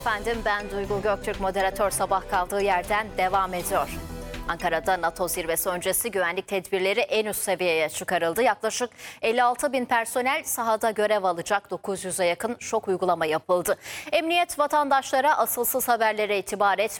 Efendim ben Duygu Göktürk, moderatör sabah kaldığı yerden devam ediyor. Ankara'da NATO zirvesi öncesi güvenlik tedbirleri en üst seviyeye çıkarıldı. Yaklaşık 56 bin personel sahada görev alacak, 900'e yakın şok uygulama yapıldı. Emniyet vatandaşlara asılsız haberlere itibar etmeyecek.